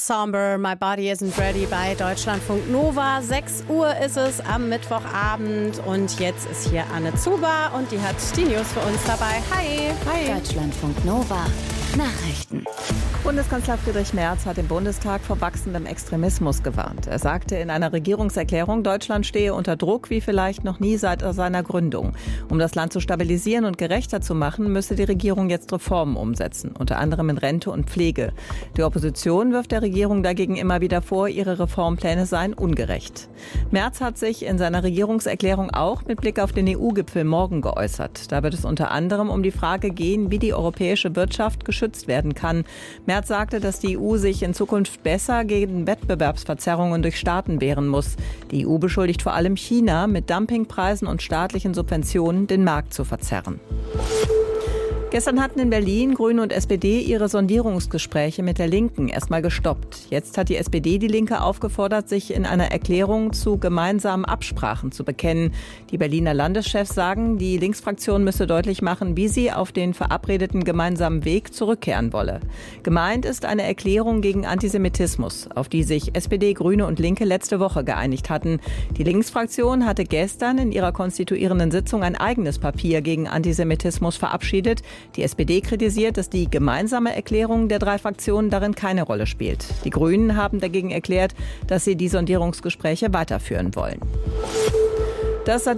Ensemble, My Body Isn't Ready bei Deutschlandfunk Nova. 6 Uhr ist es am Mittwochabend und jetzt ist hier Anne Zuber und die hat die News für uns dabei. Hi! Hi! Deutschlandfunk Nova. Nachrichten. Bundeskanzler Friedrich Merz hat im Bundestag vor wachsendem Extremismus gewarnt. Er sagte in einer Regierungserklärung, Deutschland stehe unter Druck wie vielleicht noch nie seit seiner Gründung. Um das Land zu stabilisieren und gerechter zu machen, müsse die Regierung jetzt Reformen umsetzen, unter anderem in Rente und Pflege. Die Opposition wirft der Regierung dagegen immer wieder vor, ihre Reformpläne seien ungerecht. Merz hat sich in seiner Regierungserklärung auch mit Blick auf den EU-Gipfel morgen geäußert. Da wird es unter anderem um die Frage gehen, wie die europäische Wirtschaft geschützt werden kann. Merz sagte, dass die EU sich in Zukunft besser gegen Wettbewerbsverzerrungen durch Staaten wehren muss. Die EU beschuldigt vor allem China, mit Dumpingpreisen und staatlichen Subventionen den Markt zu verzerren. Gestern hatten in Berlin Grüne und SPD ihre Sondierungsgespräche mit der Linken erstmal gestoppt. Jetzt hat die SPD die Linke aufgefordert, sich in einer Erklärung zu gemeinsamen Absprachen zu bekennen. Die Berliner Landeschefs sagen, die Linksfraktion müsse deutlich machen, wie sie auf den verabredeten gemeinsamen Weg zurückkehren wolle. Gemeint ist eine Erklärung gegen Antisemitismus, auf die sich SPD, Grüne und Linke letzte Woche geeinigt hatten. Die Linksfraktion hatte gestern in ihrer konstituierenden Sitzung ein eigenes Papier gegen Antisemitismus verabschiedet. Die SPD kritisiert, dass die gemeinsame Erklärung der 3 Fraktionen darin keine Rolle spielt. Die Grünen haben dagegen erklärt, dass sie die Sondierungsgespräche weiterführen wollen. Das